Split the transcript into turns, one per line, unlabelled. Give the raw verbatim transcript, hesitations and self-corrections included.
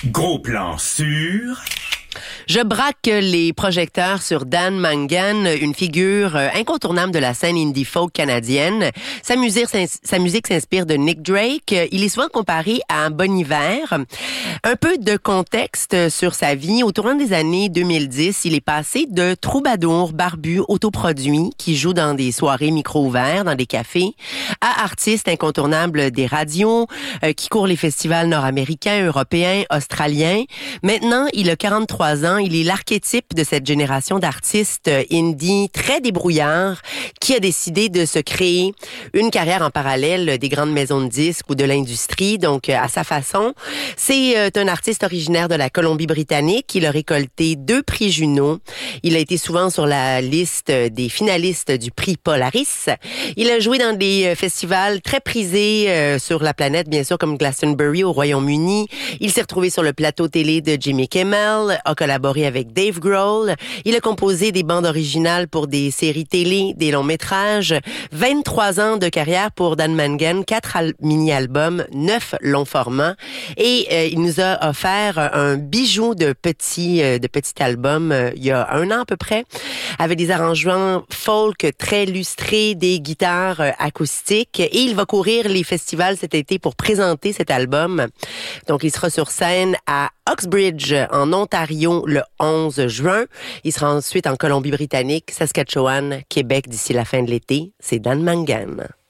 Gros plan sur...
Je braque les projecteurs sur Dan Mangan, une figure incontournable de la scène indie folk canadienne. Sa musique, sa musique s'inspire de Nick Drake. Il est souvent comparé à Bon Iver. Un peu de contexte sur sa vie. Au tournant des années deux mille dix, il est passé de troubadour barbu autoproduit qui joue dans des soirées micro ouverts, dans des cafés, à artiste incontournable des radios, euh, qui court les festivals nord-américains, européens, australiens. Maintenant, il a quarante-trois ans. Il est l'archétype de cette génération d'artistes indie très débrouillards qui a décidé de se créer une carrière en parallèle des grandes maisons de disques ou de l'industrie, donc à sa façon. C'est un artiste originaire de la Colombie-Britannique. Il a récolté deux prix Juno. Il a été souvent sur la liste des finalistes du prix Polaris. Il a joué dans des festivals très prisés sur la planète, bien sûr, comme Glastonbury au Royaume-Uni. Il s'est retrouvé sur le plateau télé de Jimmy Kimmel, a collaboré avec Dave Grohl. Il a composé des bandes originales pour des séries télé, des longs métrages. vingt-trois ans de carrière pour Dan Mangan, quatre al- mini-albums, neuf longs formats. Et euh, il nous a offert un bijou de petits euh, de petits albums euh, il y a un an à peu près, avec des arrangements folk très lustrés, des guitares euh, acoustiques. Et il va courir les festivals cet été pour présenter cet album. Donc, il sera sur scène à Oxbridge, en Ontario, le onze juin. Il sera ensuite en Colombie-Britannique, Saskatchewan, Québec d'ici la fin de l'été. C'est Dan Mangan.